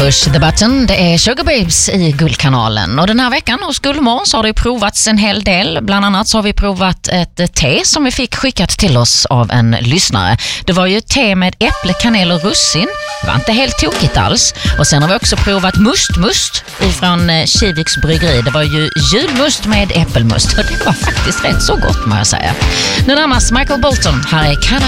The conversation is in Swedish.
Push the button, det är Sugar Babes i Guldkanalen. Och den här veckan hos Guldmorgon så har det provats en hel del. Bland annat så har vi provat ett te som vi fick skickat till oss av en lyssnare. Det var ju te med äpple, kanel och russin. Det var inte helt tokigt alls. Och sen har vi också provat must ifrån Kiviks bryggeri. Det var ju julmust med äppelmust. Och det var faktiskt rätt så gott, må jag säga. Nu närmast Michael Bolton. Här är